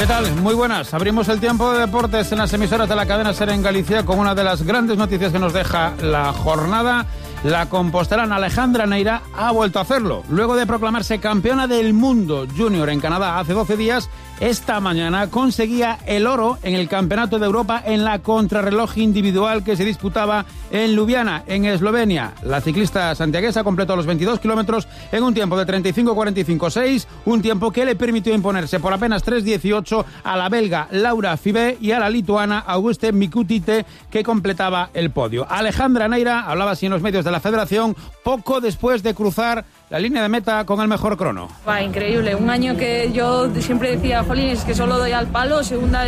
¿Qué tal? Muy buenas. Abrimos el tiempo de deportes en las emisoras de la cadena SER en Galicia con una de las grandes noticias que nos deja la jornada. La compostelana Alejandra Neira ha vuelto a hacerlo. Luego de proclamarse campeona del mundo junior en Canadá hace 12 días, esta mañana conseguía el oro en el Campeonato de Europa en la contrarreloj individual que se disputaba en Ljubljana, en Eslovenia. La ciclista santiaguesa completó los 22 kilómetros en un tiempo de 35:45:6, un tiempo que le permitió imponerse por apenas 3:18 a la belga Laura Fibé y a la lituana Auguste Mikutite, que completaba el podio. Alejandra Neira hablaba así en los medios de la Federación poco después de cruzar la línea de meta con el mejor crono. Increíble, un año que yo siempre decía, jolín, es que solo doy al palo, segunda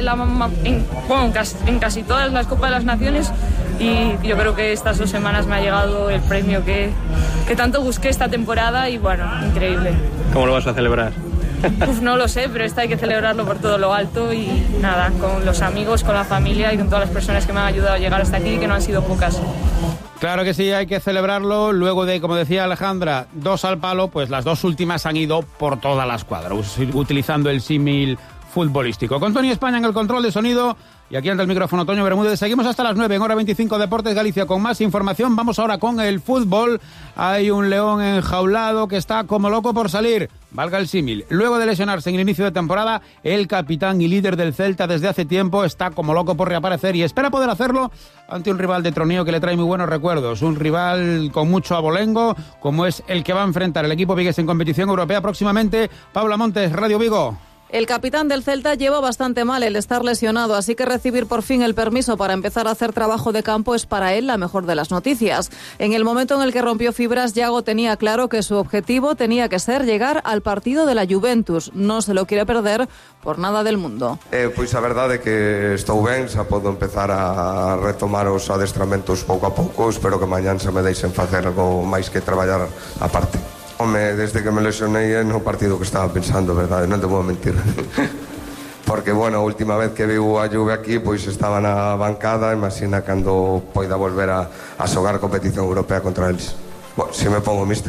en casi todas las Copas de las Naciones, y yo creo que estas 2 semanas me ha llegado el premio que tanto busqué esta temporada y bueno, increíble. ¿Cómo lo vas a celebrar? No lo sé, pero hay que celebrarlo por todo lo alto y nada, con los amigos, con la familia y con todas las personas que me han ayudado a llegar hasta aquí, que no han sido pocas. Claro que sí, hay que celebrarlo. Luego de, como decía Alejandra, 2 al palo, pues las 2 últimas han ido por toda la escuadra, utilizando el símil futbolístico. Con Tony España en el control de sonido y aquí ante el micrófono Toño Bermúdez. Seguimos hasta las 9 en hora 25 Deportes Galicia con más información. Vamos ahora con el fútbol. Hay un león enjaulado que está como loco por salir. Valga el símil. Luego de lesionarse en el inicio de temporada, el capitán y líder del Celta desde hace tiempo está como loco por reaparecer y espera poder hacerlo ante un rival de troneo que le trae muy buenos recuerdos. Un rival con mucho abolengo, como es el que va a enfrentar el equipo vigués en competición europea próximamente. Paula Montes, Radio Vigo. El capitán del Celta lleva bastante mal el estar lesionado, así que recibir por fin el permiso para empezar a hacer trabajo de campo es para él la mejor de las noticias. En el momento en el que rompió fibras, Yago tenía claro que su objetivo tenía que ser llegar al partido de la Juventus. No se lo quiere perder por nada del mundo. Pois a verdade é que estou ben, xa podo empezar a retomar os adestramentos pouco a pouco. Espero que mañán se me deixen facer algo máis que traballar aparte. Home, desde que me lesionei no partido que estaba pensando, verdade, non te vou mentir. Porque, bueno, a última vez que viu a Juve aquí, pois estaba na bancada, imagina cando poida volver a xogar competición europea contra eles. Bueno, si me pongo mister.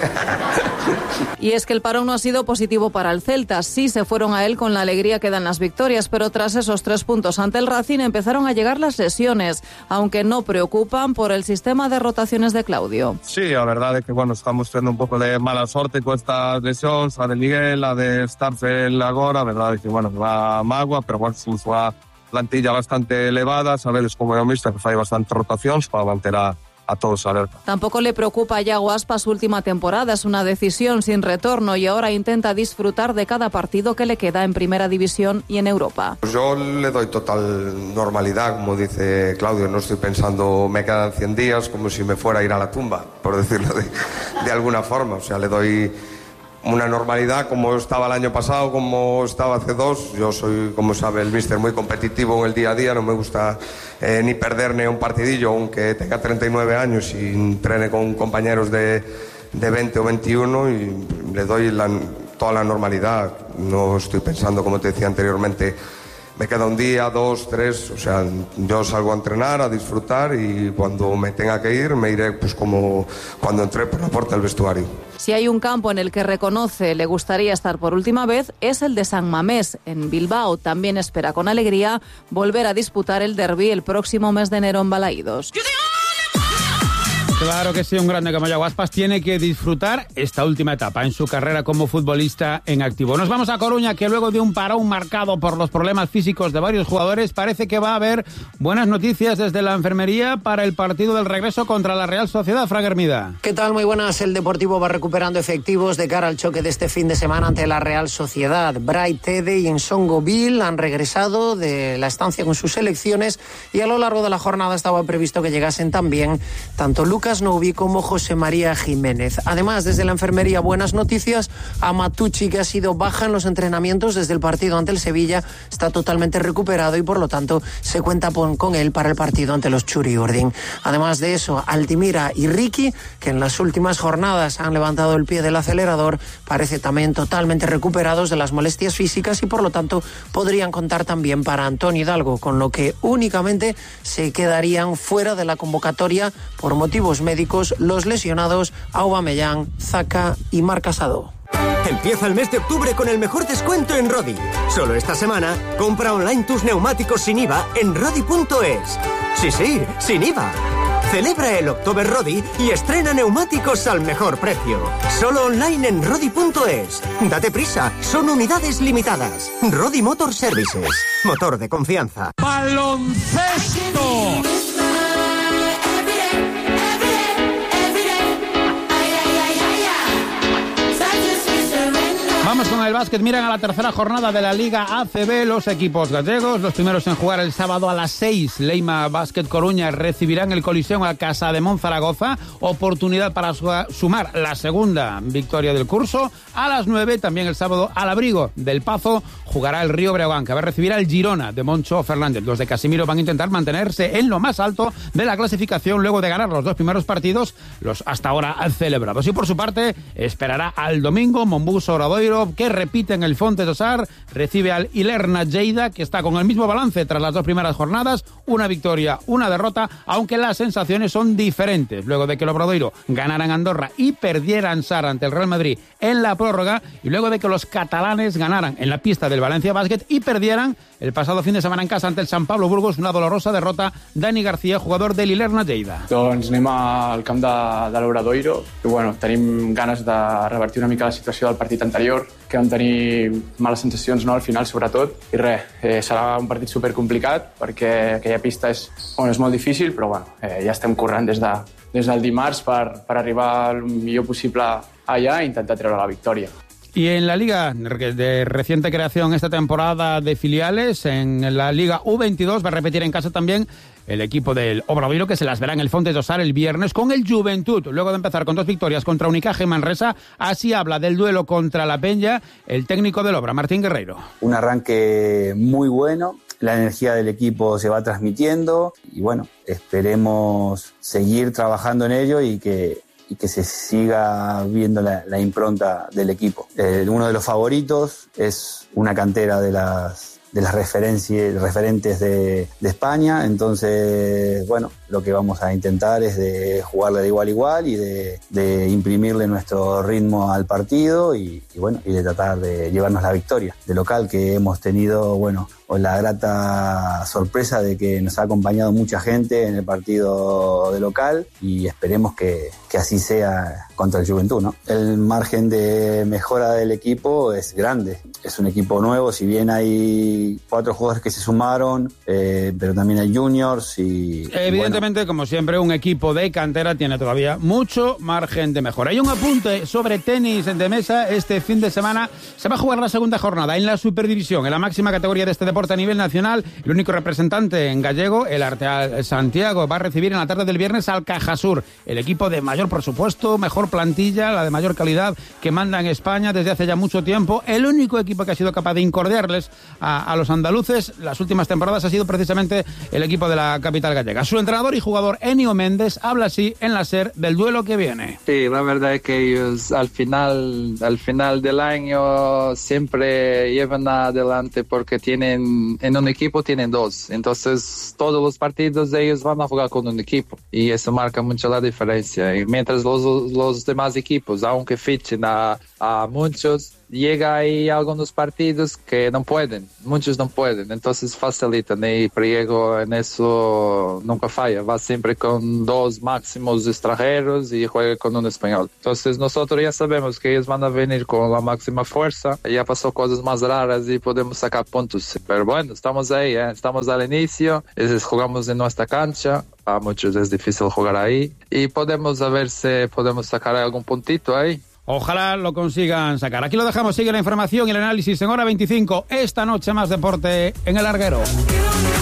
Y es que el parón no ha sido positivo para el Celta. Sí se fueron a él con la alegría que dan las victorias, pero tras esos 3 puntos ante el Racing empezaron a llegar las lesiones, aunque no preocupan por el sistema de rotaciones de Claudio. Sí, a verdade é que, bueno, estamos tendo un pouco de mala sorte con estas lesións, a de Miguel, a de Starfel agora, a verdade é que, bueno, va mágoa, pero, bueno, somos unha plantilla bastante elevada, sabedes como é o míster, que fai bastantes rotacións para manter a todos alerta. Tampoco le preocupa a Yago Aspas su última temporada, es una decisión sin retorno y ahora intenta disfrutar de cada partido que le queda en Primera División y en Europa. Pues yo le doy total normalidad, como dice Claudio, no estoy pensando me quedan 100 días como si me fuera a ir a la tumba, por decirlo de alguna forma, o sea, le doy una normalidad como estaba el año pasado, como estaba hace 2. Yo soy, como sabe el míster, muy competitivo en el día a día, no me gusta ni perder ni un partidillo, aunque tenga 39 años y entrene con compañeros de 20 o 21 y le doy toda la normalidad. No estoy pensando, como te decía anteriormente, me queda un día, 2, 3, o sea, yo salgo a entrenar, a disfrutar y cuando me tenga que ir me iré pues como cuando entré por la puerta del vestuario. Si hay un campo en el que reconoce le gustaría estar por última vez es el de San Mamés, en Bilbao. También espera con alegría volver a disputar el derbi el próximo mes de enero en Balaídos. Claro que sí, un grande como Yago Aspas tiene que disfrutar esta última etapa en su carrera como futbolista en activo. Nos vamos a Coruña, que luego de un parón marcado por los problemas físicos de varios jugadores, parece que va a haber buenas noticias desde la enfermería para el partido del regreso contra la Real Sociedad. Fran Hermida. ¿Qué tal? Muy buenas. El Deportivo va recuperando efectivos de cara al choque de este fin de semana ante la Real Sociedad. Brai Tede y Ensongo Bill han regresado de la estancia con sus selecciones y a lo largo de la jornada estaba previsto que llegasen también tanto Lucas Noubi como José María Jiménez. Además, desde la enfermería, buenas noticias. A Matucci, que ha sido baja en los entrenamientos desde el partido ante el Sevilla, está totalmente recuperado y por lo tanto se cuenta con él para el partido ante los Churi Urdin. Además de eso, Altimira y Ricky, que en las últimas jornadas han levantado el pie del acelerador, parece también totalmente recuperados de las molestias físicas y por lo tanto podrían contar también para Antonio Hidalgo, con lo que únicamente se quedarían fuera de la convocatoria por motivos médicos los lesionados Aubameyang, Zaka y Marc Casado. Empieza el mes de octubre con el mejor descuento en Rodi. Solo esta semana, compra online tus neumáticos sin IVA en Rodi.es. Sí, sin IVA. Celebra el October Rodi y estrena neumáticos al mejor precio. Solo online en Rodi.es. Date prisa, son unidades limitadas. Rodi Motor Services. Motor de confianza. ¡Baloncesto! Vamos con el básquet. Miran a la tercera jornada de la Liga ACB los equipos gallegos. Los primeros en jugar el sábado a las 6. Leima Básquet Coruña recibirán el Coliseum a Casa de Monzaragoza. Oportunidad para sumar la segunda victoria del curso. A las 9, también el sábado, al Abrigo del Pazo jugará el Río Breogán, que va a recibir al Girona de Moncho Fernández. Los de Casimiro van a intentar mantenerse en lo más alto de la clasificación luego de ganar los 2 primeros partidos, los hasta ahora celebrados. Y por su parte, esperará al domingo Monbus Obradoiro, que repite en el Fontes de Sar, recibe al Ilerna Lleida, que está con el mismo balance tras las 2 primeras jornadas, una victoria, una derrota, aunque las sensaciones son diferentes, luego de que el Obradoiro ganara en Andorra y perdiera en Sar ante el Real Madrid en la prórroga, y luego de que los catalanes ganaran en la pista del Valencia Basket y perdieran el pasado fin de semana en casa ante el Sant Pablo Burgos, una dolorosa derrota. Dani García, jugador del Ilerna Lleida. Doncs anem al camp de l'Obradoiro i bueno, tenim ganes de revertir una mica la situació del partit anterior, que vam tenir males sensacions, no, al final sobretot, i serà un partit supercomplicat perquè aquella pista és molt difícil, però bueno, ja estem corrent des del dimarts per arribar el millor possible allà i intentar treure la victòria. Y en la Liga de reciente creación esta temporada de filiales, en la Liga U22 va a repetir en casa también el equipo del Obradoiro, que se las verá en el Fontes de Sar el viernes con el Juventud. Luego de empezar con 2 victorias contra Unicaja y Manresa, así habla del duelo contra la Peña el técnico del Obra, Martín Guerreiro. Un arranque muy bueno, la energía del equipo se va transmitiendo y bueno, esperemos seguir trabajando en ello y que se siga viendo la impronta del equipo. Uno de los favoritos es una cantera de las referentes de España, entonces bueno, lo que vamos a intentar es de jugarle de igual a igual y de imprimirle nuestro ritmo al partido y bueno, y de tratar de llevarnos la victoria. De local, que hemos tenido bueno, la grata sorpresa de que nos ha acompañado mucha gente en el partido de local y esperemos que así sea contra el Juventud, ¿no? El margen de mejora del equipo es grande. Es un equipo nuevo, si bien hay 4 jugadores que se sumaron, pero también hay juniors y... Evidentemente, bueno, como siempre, un equipo de cantera tiene todavía mucho margen de mejora. Hay un apunte sobre tenis de mesa. Este fin de semana se va a jugar la segunda jornada en la Superdivisión, en la máxima categoría de este deporte a nivel nacional. El único representante en gallego, el Arteal Santiago, va a recibir en la tarde del viernes al Cajasur, el equipo de mayor presupuesto, mejor plantilla, la de mayor calidad que manda en España desde hace ya mucho tiempo. El único equipo que ha sido capaz de incordiarles a los andaluces las últimas temporadas ha sido precisamente el equipo de la capital gallega. Su entrenador y jugador Ennio Méndez habla así en la SER del duelo que viene. Sí, la verdad es que ellos al final del año siempre llevan adelante porque en un equipo tienen 2, entonces todos los partidos de ellos van a jugar con un equipo y eso marca mucho la diferencia. Y mientras los demás equipos, aunque fichen a muchos, llega ahí algunos partidos que muchos no pueden, entonces facilitan y Priego en eso nunca falla, va siempre con 2 máximos extranjeros y juega con un español. Entonces nosotros ya sabemos que ellos van a venir con la máxima fuerza, ya pasó cosas más raras y podemos sacar puntos, pero bueno, estamos ahí, estamos al inicio, jugamos en nuestra cancha, a muchos es difícil jugar ahí y podemos a ver si podemos sacar algún puntito ahí. Ojalá lo consigan sacar. Aquí lo dejamos, sigue la información y el análisis en Hora 25. Esta noche más deporte en El Larguero.